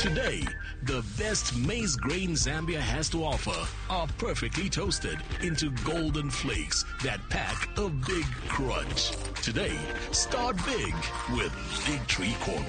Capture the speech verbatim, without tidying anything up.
Today, the best maize grain Zambia has to offer are perfectly toasted into golden flakes that pack a big crunch. Today, start big with Big Tree Corn